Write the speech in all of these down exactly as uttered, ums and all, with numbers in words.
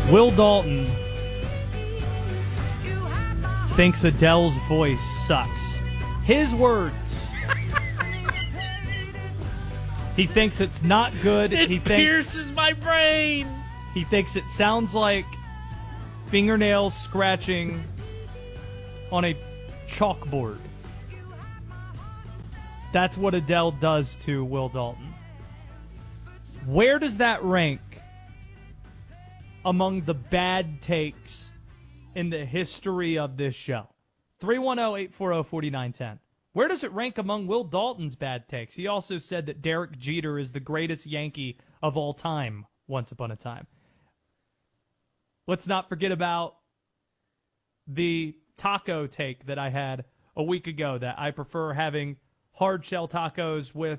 Will Dalton thinks Adele's voice sucks. His words. He thinks it's not good. It he pierces thinks, my brain. He thinks it sounds like fingernails scratching on a chalkboard. That's what Adele does to Will Dalton. Where does that rank among the bad takes in the history of this show? three one zero, eight four zero, four nine one zero. Where does it rank among Will Dalton's bad takes? He also said that Derek Jeter is the greatest Yankee of all time, once upon a time. Let's not forget about the taco take that I had a week ago, that I prefer having hard shell tacos with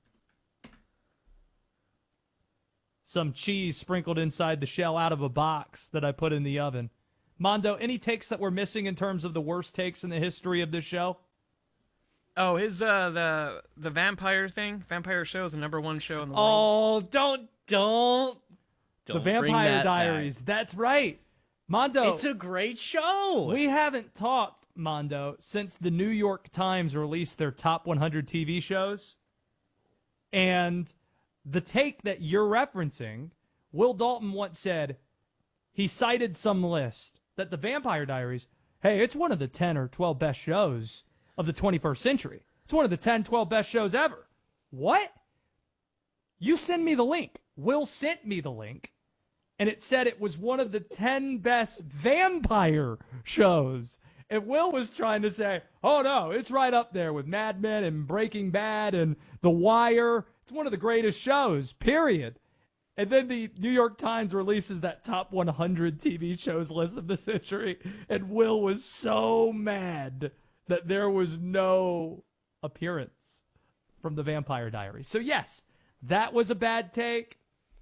some cheese sprinkled inside the shell out of a box that I put in the oven. Mondo, any takes that we're missing in terms of the worst takes in the history of this show? Oh, his uh the the vampire thing, vampire show is the number one show in the Oh, world. don't don't don't The bring Vampire that Diaries. back. That's right. Mondo, It's a great show. we haven't talked, Mondo, since the New York Times released their top one hundred T V shows. And the take that you're referencing, Will Dalton once said, he cited some list that the Vampire Diaries, hey, it's one of the ten or twelve best shows of the twenty-first century. It's one of the ten, twelve best shows ever. What? You send me the link. Will sent me the link, and it said it was one of the ten best vampire shows. And Will was trying to say, oh, no, it's right up there with Mad Men and Breaking Bad and The Wire. It's one of the greatest shows, period. And then the New York Times releases that top one hundred T V shows list of the century, and Will was so mad that there was no appearance from the Vampire Diaries. So, yes, that was a bad take.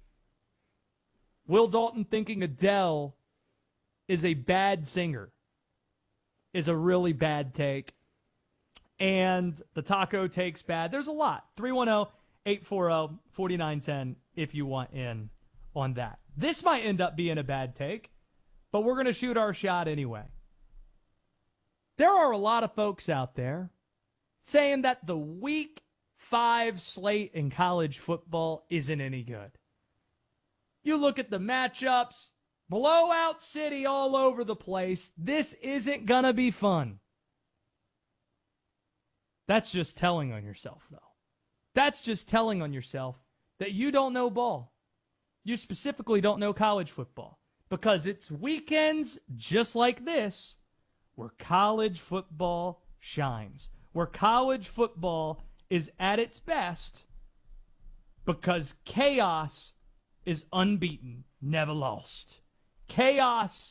Will Dalton thinking Adele is a bad singer is a really bad take. And the taco take's bad. There's a lot. three one zero, eight four zero, four nine one zero if you want in on that. This might end up being a bad take, but we're going to shoot our shot anyway. There are a lot of folks out there saying that the week five slate in college football isn't any good. You look at the matchups, blowout city all over the place. This isn't going to be fun. That's just telling on yourself, though. That's just telling on yourself that you don't know ball. You specifically don't know college football, because it's weekends just like this where college football shines, where college football is at its best, because chaos is unbeaten, never lost. Chaos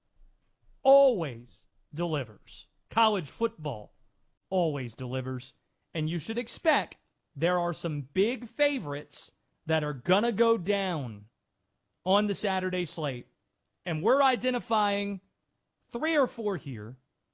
always delivers. College football always delivers, and you should expect there are some big favorites that are going to go down on the Saturday slate, and we're identifying three or four here,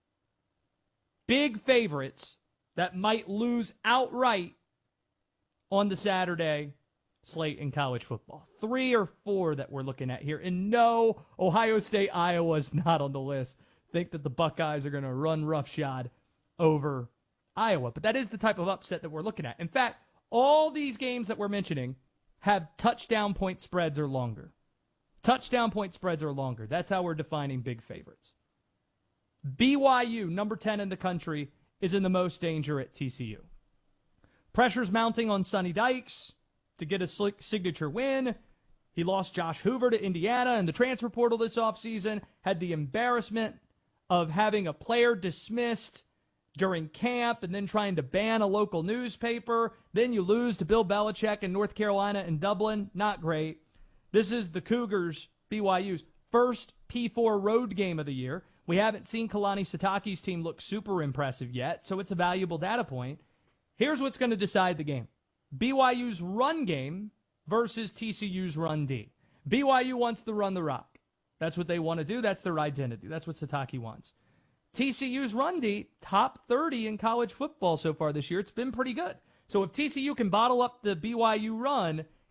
big favorites that might lose outright on the Saturday slate in college football. Three or four that we're looking at here. And no, Ohio State, Iowa is not on the list. Think that the Buckeyes are going to run roughshod over Iowa. But that is the type of upset that we're looking at. In fact, all these games that we're mentioning have touchdown point spreads or longer. Touchdown point spreads or longer. That's how we're defining big favorites. B Y U, number ten in the country, is in the most danger at T C U. Pressure's mounting on Sonny Dykes to get a slick signature win. He lost Josh Hoover to Indiana in the transfer portal this offseason, had the embarrassment of having a player dismissed during camp and then trying to ban a local newspaper. Then you lose to Bill Belichick in North Carolina and Dublin. Not great. This is the Cougars, B Y U's, first P four road game of the year. We haven't seen Kalani Sitake's team look super impressive yet, so it's a valuable data point. Here's what's going to decide the game. B Y U's run game versus T C U's run D. B Y U wants to run the rock. That's what they want to do. That's their identity. That's what Sitake wants. T C U's run D, top thirty in college football so far this year. It's been pretty good. So if T C U can bottle up the B Y U run,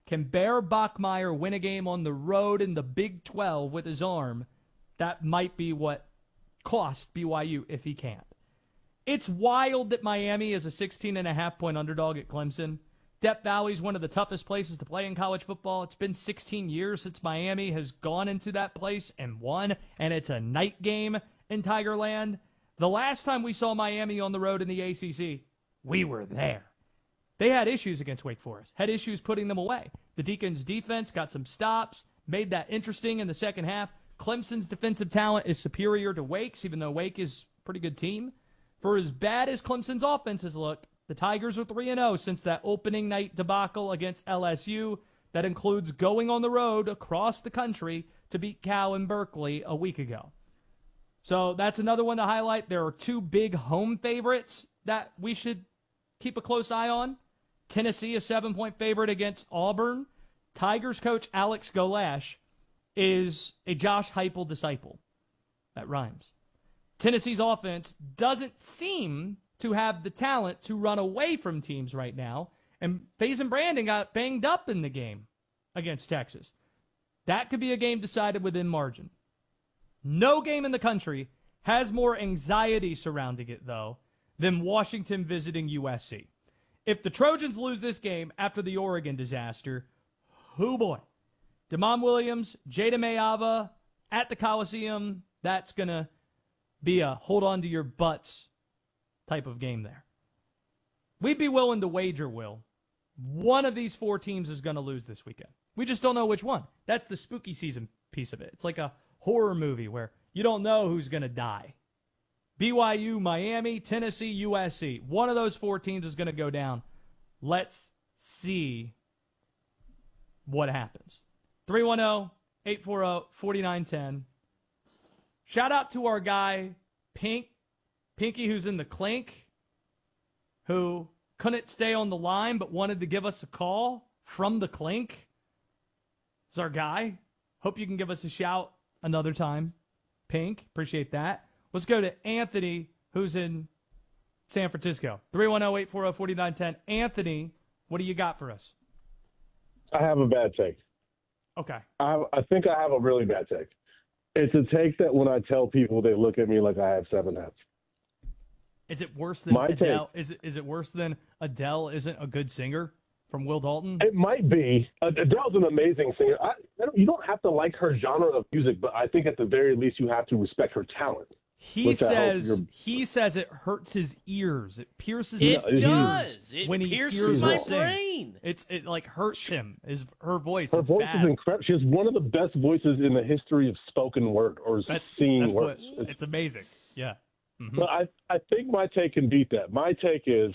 Can Bear Bachmeier win a game on the road in the Big twelve with his arm? That might be what cost B Y U if he can't. It's wild that Miami is a sixteen and a half point underdog at Clemson. Death Valley is one of the toughest places to play in college football. It's been sixteen years since Miami has gone into that place and won, and it's a night game in Tigerland. The last time we saw Miami on the road in the A C C, we were there. They had issues against Wake Forest, had issues putting them away. The Deacons' defense got some stops, made that interesting in the second half. Clemson's defensive talent is superior to Wake's, even though Wake is a pretty good team. For as bad as Clemson's offenses look, the Tigers are three and oh since that opening night debacle against L S U. That includes going on the road across the country to beat Cal and Berkeley a week ago. So that's another one to highlight. There are two big home favorites that we should keep a close eye on. Tennessee, a seven-point favorite against Auburn. Tigers coach Alex Golash is a Josh Heupel disciple. That rhymes. Tennessee's offense doesn't seem to have the talent to run away from teams right now, and Faison Brandon got banged up in the game against Texas. That could be a game decided within margin. No game in the country has more anxiety surrounding it, though, than Washington visiting U S C. If the Trojans lose this game after the Oregon disaster, hoo boy. Damon Williams, Jada Mayava at the Coliseum, that's going to be a hold on to your butts type of game there. We'd be willing to wager, Will, one of these four teams is going to lose this weekend. We just don't know which one. That's the spooky season piece of it. It's like a horror movie where you don't know who's going to die. B Y U, Miami, Tennessee, U S C. One of those four teams is going to go down. Let's see what happens. three one zero, eight four zero, four nine one zero. Shout out to our guy, Pink, Pinky, who's in the clink, who couldn't stay on the line but wanted to give us a call from the clink. It's our guy. Hope you can give us a shout another time. Pink, appreciate that. Let's go to Anthony, who's in San Francisco. three one zero, eight four zero, four nine one zero. Anthony, what do you got for us? I have a bad take. Okay. I, I think I have a really bad take. It's a take that when I tell people, they look at me like I have seven heads. Is it worse than My Adele? take. Is it is it worse than Adele isn't a good singer from Will Dalton? It might be. Adele's an amazing singer. I, I don't, you don't have to like her genre of music, but I think at the very least you have to respect her talent. He Which I hope says you're- he says it hurts his ears. It pierces It his ears does. It when he pierces hears my her sing. brain. It's it like hurts him. His her voice. Her it's voice bad. is incredible. She has one of the best voices in the history of spoken word or That's, singing that's what, words. It's- it's amazing. Yeah. Mhm. But I, I think my take can beat that. My take is,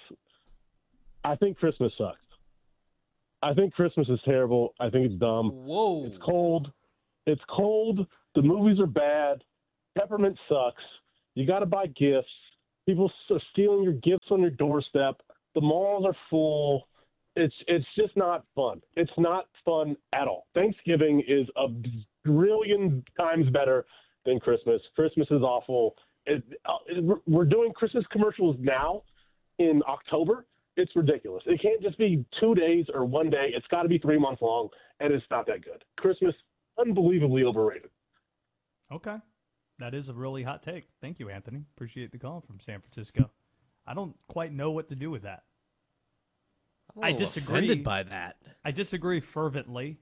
I think Christmas sucks. I think Christmas is terrible. I think it's dumb. Whoa. It's cold. It's cold. The movies are bad. Peppermint sucks. You got to buy gifts. People are stealing your gifts on your doorstep. The malls are full. It's it's just not fun. It's not fun at all. Thanksgiving is a billion times better than Christmas. Christmas is awful. It, it, we're doing Christmas commercials now in October. It's ridiculous. It can't just be two days or one day. It's got to be three months long, and it's not that good. Christmas, unbelievably overrated. Okay. That is a really hot take. Thank you, Anthony. Appreciate the call from San Francisco. I don't quite know what to do with that. I'm a I little disagree. offended by that. I disagree fervently.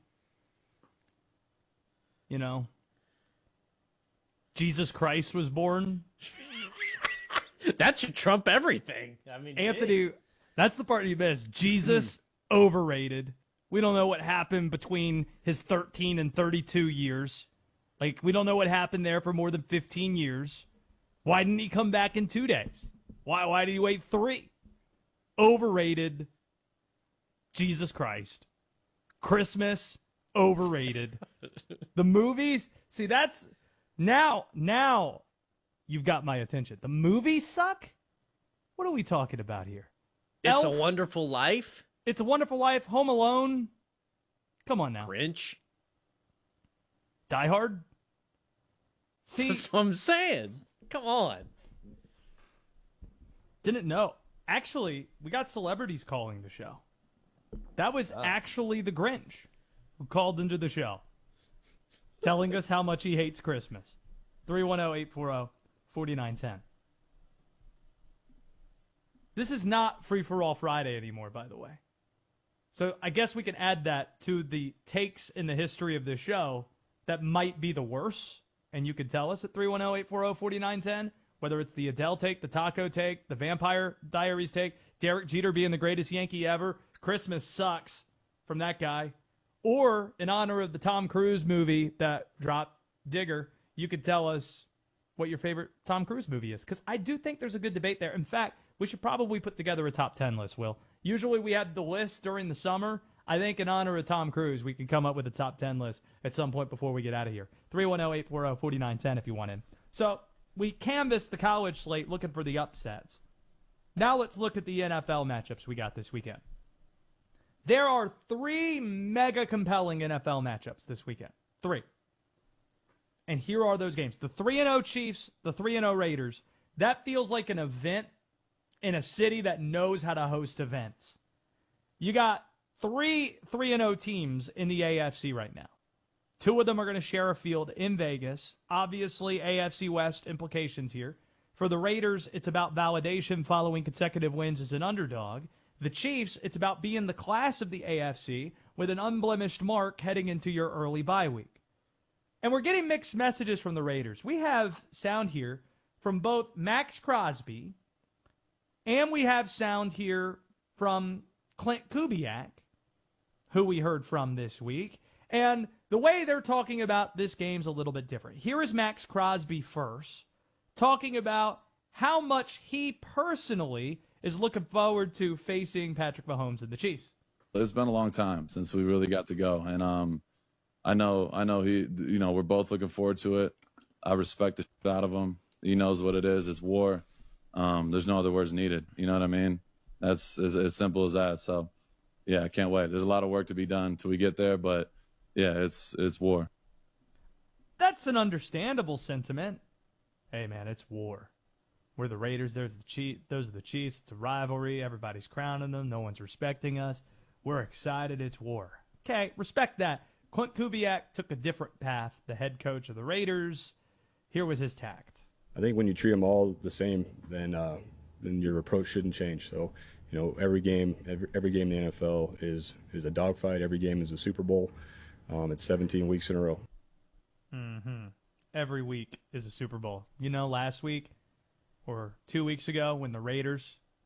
You know, Jesus Christ was born. That should trump everything. I mean, Anthony, that's the part you missed. Jesus, overrated. We don't know what happened between his thirteen and thirty-two years. Like, we don't know what happened there for more than fifteen years. Why didn't he come back in two days? Why, why did he wait three? Overrated. Jesus Christ. Christmas, overrated. The movies, see, that's, now, now you've got my attention. The movies suck? What are we talking about here? It's Elf? a Wonderful Life. It's a Wonderful Life, Home Alone. Come on now. Grinch. Die Hard? See, That's what I'm saying. Come on. didn't know. Actually, we got celebrities calling the show. That was actually the Grinch who called into the show, telling us how much he hates Christmas. three one zero, eight four zero, four nine one zero. This is not Free-for-All Friday anymore, by the way. So I guess we can add that to the takes in the history of this show that might be the worst. And you can tell us at three one zero, eight four zero, four nine one zero, whether it's the Adele take, the Taco take, the Vampire Diaries take, Derek Jeter being the greatest Yankee ever, Christmas sucks from that guy, or in honor of the Tom Cruise movie that dropped, Digger, you could tell us what your favorite Tom Cruise movie is. Because I do think there's a good debate there. In fact, we should probably put together a top ten list, Will. Usually we have the list during the summer. I think in honor of Tom Cruise, we can come up with a top ten list at some point before we get out of here. three one zero, eight four zero, four nine one zero if you want in. So we canvassed the college slate looking for the upsets. Now let's look at the N F L matchups we got this weekend. There are three mega compelling N F L matchups this weekend. Three. And here are those games. The three and oh Chiefs, the three and oh Raiders. That feels like an event in a city that knows how to host events. You got three three and oh teams in the A F C right now. Two of them are going to share a field in Vegas. Obviously, A F C West implications here. For the Raiders, it's about validation following consecutive wins as an underdog. The Chiefs, it's about being the class of the A F C with an unblemished mark heading into your early bye week. And we're getting mixed messages from the Raiders. We have sound here from both Max Crosby, and we have sound here from Clint Kubiak, who we heard from this week. And the way they're talking about this game's a little bit different. Here is Max Crosby first, talking about how much he personally is looking forward to facing Patrick Mahomes and the Chiefs. It's been a long time since we really got to go, and um, I know, I know he, you know, we're both looking forward to it. I respect the shit out of him. He knows what it is. It's war. Um, there's no other words needed. You know what I mean? That's as, as simple as that. So, yeah, I can't wait. There's a lot of work to be done till we get there, but yeah, it's it's war. That's an understandable sentiment. Hey, man, it's war. We're the Raiders. There's the Chiefs. Those are the Chiefs. It's a rivalry. Everybody's crowning them. No one's respecting us. We're excited. It's war. Okay, respect that. Clint Kubiak took a different path, the head coach of the Raiders. Here was his tact. I think when you treat them all the same, then uh, then your approach shouldn't change. So, you know, every game, every, every game in the N F L is is a dogfight. Every game is a Super Bowl. Um, it's seventeen weeks in a row. Mm-hmm. Every week is a Super Bowl. You know, last week or two weeks ago when the Raiders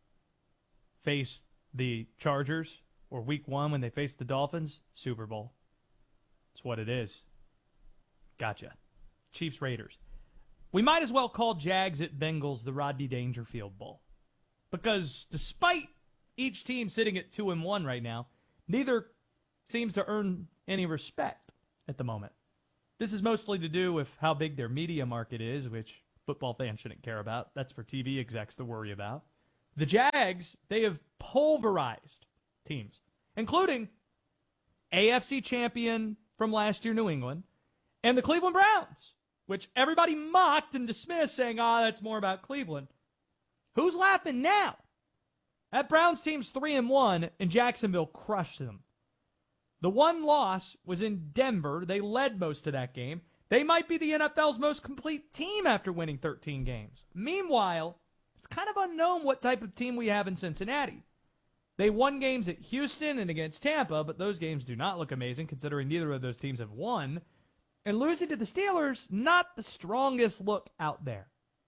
faced the Chargers, or week one when they faced the Dolphins, Super Bowl. It's what it is. Gotcha. Chiefs Raiders. We might as well call Jags at Bengals the Rodney Dangerfield Bowl. Because despite each team sitting at two and one right now, neither seems to earn any respect at the moment. This is mostly to do with how big their media market is, which football fans shouldn't care about. That's for T V execs to worry about. The Jags, they have pulverized teams, including A F C champion from last year, New England, and the Cleveland Browns, which everybody mocked and dismissed, saying, ah, oh, that's more about Cleveland. Who's laughing now? That Browns team's three and one, and Jacksonville crushed them. The one loss was in Denver. They led most of that game. They might be the N F L's most complete team after winning thirteen games. Meanwhile, it's kind of unknown what type of team we have in Cincinnati. They won games at Houston and against Tampa, but those games do not look amazing considering neither of those teams have won. And losing to the Steelers, not the strongest look out there.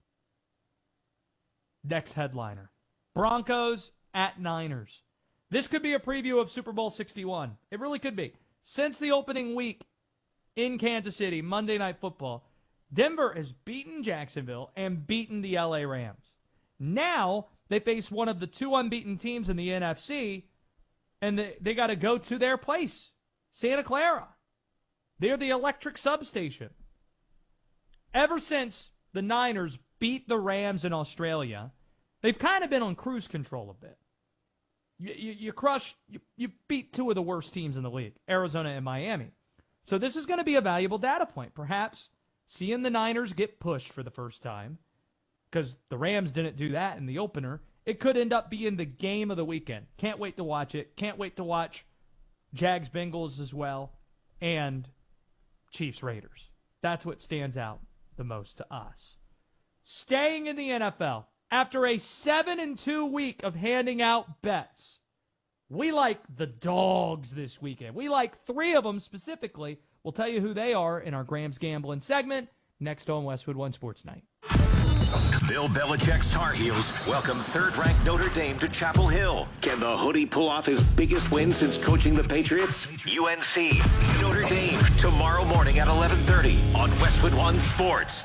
Next headliner. Broncos at Niners. This could be a preview of Super Bowl sixty-one. It really could be. Since the opening week in Kansas City, Monday Night Football, Denver has beaten Jacksonville and beaten the L A Rams. Now they face one of the two unbeaten teams in the N F C, and they, they got to go to their place, Santa Clara. They're the electric substation. Ever since the Niners beat the Rams in Australia, they've kind of been on cruise control a bit. You, you, you crush, you, you beat two of the worst teams in the league, Arizona and Miami. So this is going to be a valuable data point. Perhaps seeing the Niners get pushed for the first time, because the Rams didn't do that in the opener, It could end up being the game of the weekend. Can't wait to watch it. Can't wait to watch Jags Bengals as well, and Chiefs Raiders. That's what stands out the most to us. Staying in the N F L, after a seven and two week of handing out bets, we like the dogs this weekend. We like three of them specifically. We'll tell you who they are in our Graham's Gambling segment next on Westwood One Sports Night. Bill Belichick's Tar Heels welcome third-ranked Notre Dame to Chapel Hill. Can the Hoodie pull off his biggest win since coaching the Patriots? U N C, Notre Dame, tomorrow morning at eleven thirty on Westwood One Sports.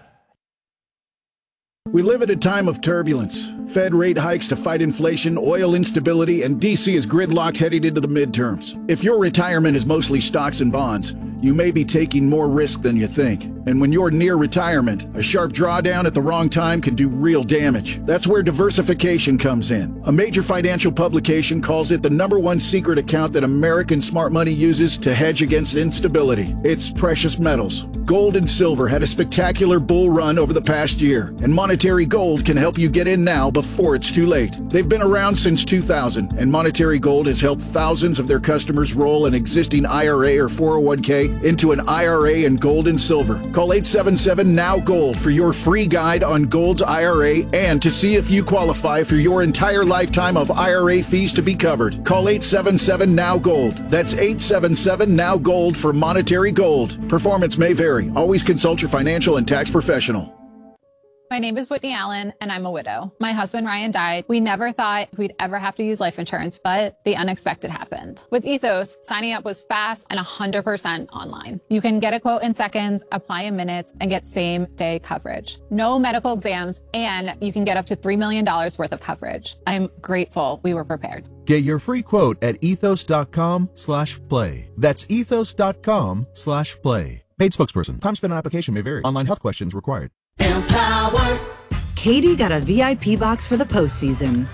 We live at a time of turbulence. Fed rate hikes to fight inflation, oil instability, and D C is gridlocked heading into the midterms. If your retirement is mostly stocks and bonds, you may be taking more risk than you think. And when you're near retirement, a sharp drawdown at the wrong time can do real damage. That's where diversification comes in. A major financial publication calls it the number one secret account that American smart money uses to hedge against instability. It's precious metals. Gold and silver had a spectacular bull run over the past year, and Monetary Gold can help you get in now before it's too late. They've been around since two thousand, and Monetary Gold has helped thousands of their customers roll an existing I R A or four oh one k into an I R A in gold and silver. Call eight seven seven N O W Gold for your free guide on Gold's I R A and to see if you qualify for your entire lifetime of I R A fees to be covered. Call eight seven seven N O W Gold. That's eight seven seven N O W Gold for Monetary Gold. Performance may vary. Always consult your financial and tax professional. My name is Whitney Allen, and I'm a widow. My husband, Ryan, died. We never thought we'd ever have to use life insurance, but the unexpected happened. With Ethos, signing up was fast and one hundred percent online. You can get a quote in seconds, apply in minutes, and get same-day coverage. No medical exams, and you can get up to three million dollars worth of coverage. I'm grateful we were prepared. Get your free quote at ethos.com slash play. That's ethos.com slash play. Paid spokesperson. Time spent on application may vary. Online health questions required. Empower. Katie got a V I P box for the postseason.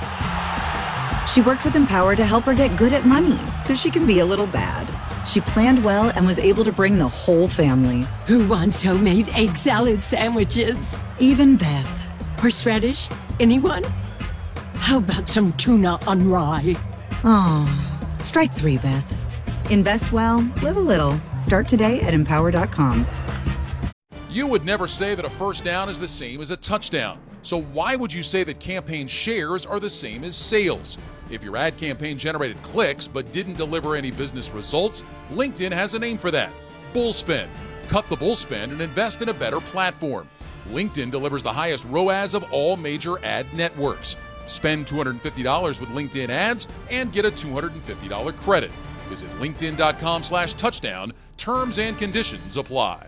She worked with Empower to help her get good at money so she can be a little bad. She planned well and was able to bring the whole family. Who wants homemade egg salad sandwiches? Even Beth. Horseradish? Anyone? How about some tuna on rye? Oh, strike three, Beth. Invest well, live a little. Start today at empower dot com. You would never say that a first down is the same as a touchdown. So why would you say that campaign shares are the same as sales? If your ad campaign generated clicks but didn't deliver any business results, LinkedIn has a name for that. Bullspend. Cut the bullspend and invest in a better platform. LinkedIn delivers the highest R O A S of all major ad networks. Spend two hundred fifty dollars with LinkedIn ads and get a two hundred fifty dollars credit. Visit linkedin.com slash touchdown. Terms and conditions apply.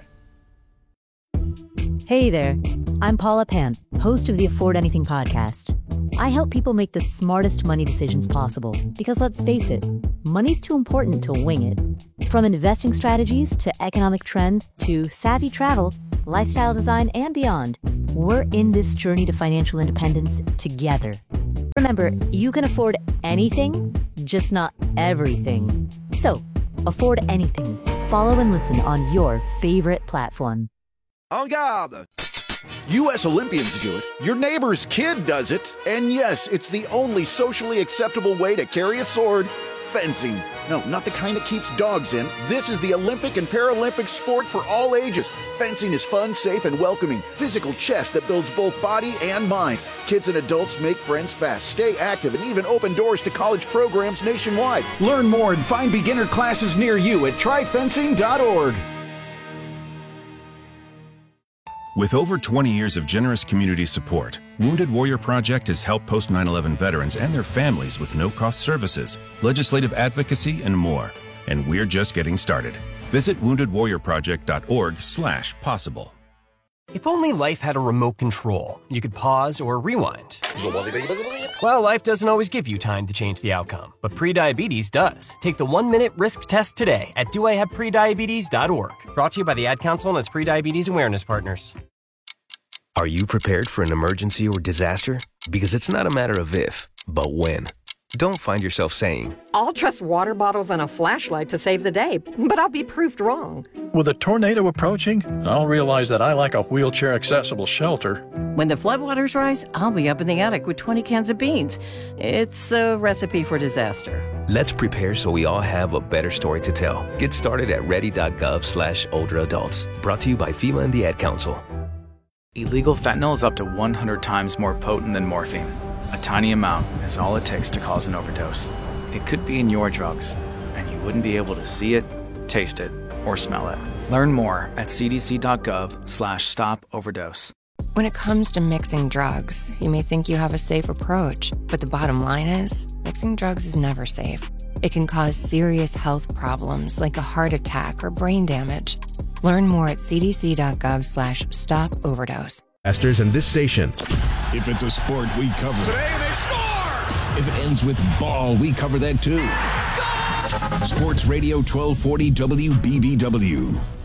Hey there, I'm Paula Pant, host of the Afford Anything podcast. I help people make the smartest money decisions possible because, let's face it, money's too important to wing it. From investing strategies to economic trends to savvy travel, lifestyle design, and beyond, we're in this journey to financial independence together. Remember, you can afford anything, just not everything. So, afford anything. Follow and listen on your favorite platform. En garde! U S Olympians do it, your neighbor's kid does it, and yes, it's the only socially acceptable way to carry a sword, fencing. No, not the kind that keeps dogs in. This is the Olympic and Paralympic sport for all ages. Fencing is fun, safe, and welcoming. Physical chess that builds both body and mind. Kids and adults make friends fast, stay active, and even open doors to college programs nationwide. Learn more and find beginner classes near you at try fencing dot org. With over twenty years of generous community support, Wounded Warrior Project has helped post nine eleven veterans and their families with no-cost services, legislative advocacy, and more. And we're just getting started. Visit wounded warrior project dot org slash possible. If only life had a remote control, you could pause or rewind. Well, life doesn't always give you time to change the outcome, but prediabetes does. Take the one-minute risk test today at do I have prediabetes dot org. Brought to you by the Ad Council and its prediabetes awareness partners. Are you prepared for an emergency or disaster? Because it's not a matter of if, but when. Don't find yourself saying, I'll trust water bottles and a flashlight to save the day, but I'll be proved wrong. With a tornado approaching, I'll realize that I lack a wheelchair-accessible shelter. When the floodwaters rise, I'll be up in the attic with twenty cans of beans. It's a recipe for disaster. let's prepare so we all have a better story to tell. Get started at ready.gov slash older adults. Brought to you by FEMA and the Ad Council. Illegal fentanyl is up to one hundred times more potent than morphine. A tiny amount is all it takes to cause an overdose. It could be in your drugs, and you wouldn't be able to see it, taste it, or smell it. Learn more at cdc.gov slash stop overdose. When it comes to mixing drugs, you may think you have a safe approach, but the bottom line is, mixing drugs is never safe. It can cause serious health problems like a heart attack or brain damage. Learn more at cdc.gov slash stop overdose. Masters and this station. If it's a sport, we cover it. Today they score! If it ends with ball, we cover that too. Score! Sports Radio twelve forty W B B W.